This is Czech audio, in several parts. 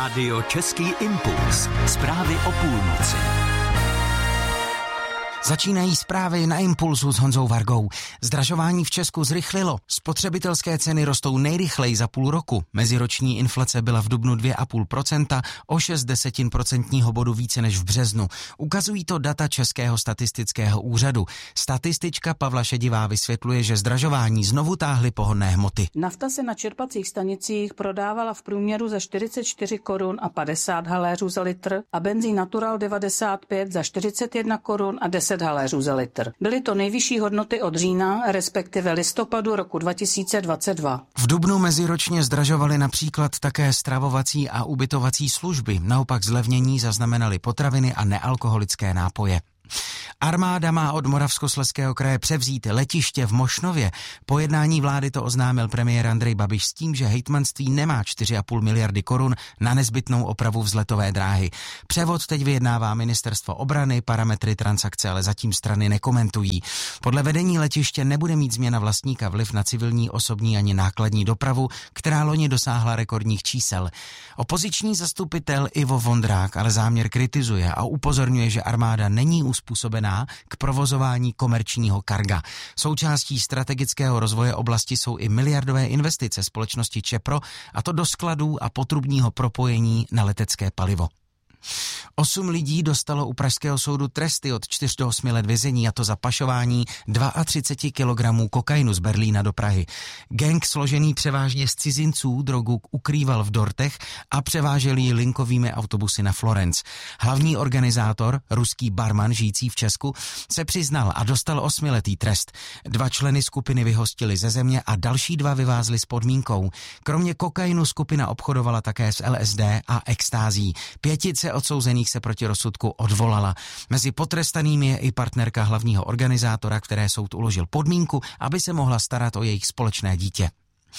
Rádio Český impuls. Zprávy o půlnoci. Začínají zprávy na Impulsu s Honzou Vargou. Zdražování v Česku zrychlilo. Spotřebitelské ceny rostou nejrychleji za půl roku. Meziroční inflace byla v dubnu 2,5%, o 0,6% bodu více než v březnu. Ukazují to data Českého statistického úřadu. Statistička Pavla Šedivá vysvětluje, že zdražování znovu táhly pohonné hmoty. Nafta se na čerpacích stanicích prodávala v průměru za 44 korun a 50 haléřů za litr a benzín Natural 95 za 41 korun a 10 haléřů za litr. Byly to nejvyšší hodnoty od října, respektive listopadu roku 2022. V dubnu meziročně zdražovaly například také stravovací a ubytovací služby. Naopak zlevnění zaznamenaly potraviny a nealkoholické nápoje. Armáda má od Moravskoslezského kraje převzít letiště v Mošnově. Po jednání vlády to oznámil premiér Andrej Babiš s tím, že hejtmanství nemá 4,5 miliardy korun na nezbytnou opravu vzletové dráhy. Převod teď vyjednává ministerstvo obrany, parametry transakce ale zatím strany nekomentují. Podle vedení letiště nebude mít změna vlastníka vliv na civilní, osobní ani nákladní dopravu, která loni dosáhla rekordních čísel. Opoziční zastupitel Ivo Vondrák ale záměr kritizuje a upozorňuje, že armáda není uspůsobená k provozování komerčního karga. Součástí strategického rozvoje oblasti jsou i miliardové investice společnosti ČEPRO, a to do skladů a potrubního propojení na letecké palivo. 8 lidí dostalo u pražského soudu tresty od 4 do 8 let vězení, a to za pašování 32 kilogramů kokainu z Berlína do Prahy. Gang složený převážně z cizinců drogu ukrýval v dortech a převážel ji linkovými autobusy na Florence. Hlavní organizátor, ruský barman žijící v Česku, se přiznal a dostal 8letý trest. 2 členy skupiny vyhostili ze země a další 2 vyvázli s podmínkou. Kromě kokainu skupina obchodovala také s LSD a extází. 5 odsouzených se proti rozsudku odvolala. Mezi potrestanými je i partnerka hlavního organizátora, které soud uložil podmínku, aby se mohla starat o jejich společné dítě.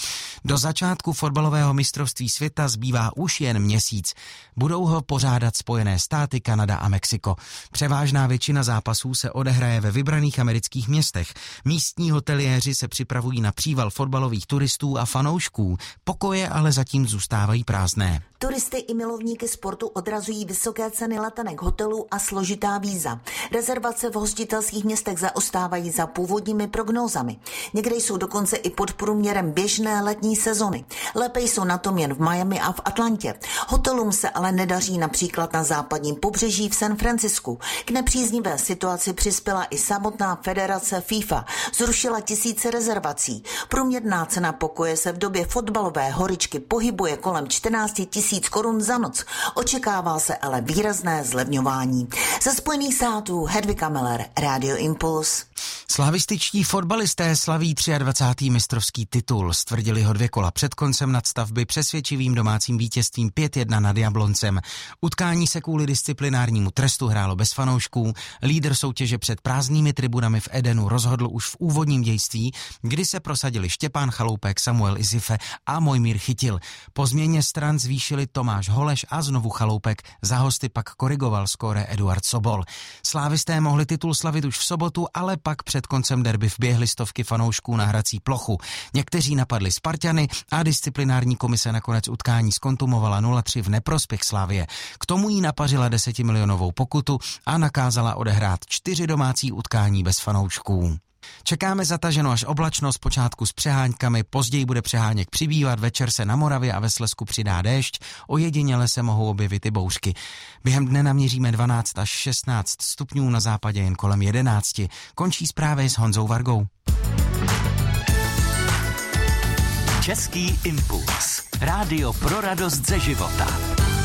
Do začátku fotbalového mistrovství světa zbývá už jen měsíc. Budou ho pořádat Spojené státy, Kanada a Mexiko. Převážná většina zápasů se odehraje ve vybraných amerických městech. Místní hoteliéři se připravují na příval fotbalových turistů a fanoušků. Pokoje ale zatím zůstávají prázdné. Turisty i milovníky sportu odrazují vysoké ceny letenek, hotelů a složitá víza. Rezervace v hostitelských městech zaostávají za původními prognózami. Někde jsou dokonce i pod průměrem běžné letní sezony. Lépe jsou na tom jen v Miami a v Atlantě. Hotelům se ale nedaří například na západním pobřeží v San Francisku. K nepříznivé situaci přispěla i samotná federace FIFA. Zrušila tisíce rezervací. Průměrná cena pokoje se v době fotbalové horičky pohybuje kolem 14 000 korun za noc. Očekává se ale výrazné zlevňování. Ze Spojených států Hedvika Meller, Radio Impuls. Slavističtí fotbalisté slaví 23. mistrovský titul. Stvrdili ho 2 kola před koncem nadstavby přesvědčivým domácím vítězstvím 5-1 nad Jabloncem. Utkání se kvůli disciplinárnímu trestu hrálo bez fanoušků. Lídr soutěže před prázdnými tribunami v Edenu rozhodl už v úvodním dějství, kdy se prosadili Štěpán Chaloupek, Samuel Izife a Mojmír Chytil. Po změně stran zvýšili Tomáš Holeš a znovu Chaloupek. Za hosty pak korigoval skóre Eduard Sobol. Slávisté mohli titul slavit už v sobotu, ale pak před koncem derby vběhly stovky fanoušků na hrací plochu. Někteří napadli Sparťany a disciplinární komise nakonec utkání zkontumovala 0-3 v neprospěch Slavie. K tomu jí napařila 10milionovou pokutu a nakázala odehrát 4 domácí utkání bez fanoušků. Čekáme zataženo až oblačno, zpočátku s přeháňkami, později bude přeháněk přibývat, večer se na Moravě a ve Slezsku přidá déšť, ojediněle se mohou objevit i bouřky. Během dne naměříme 12 až 16 stupňů, na západě jen kolem 11. Končí zprávy s Honzou Vargou. Český impuls. Rádio pro radost ze života.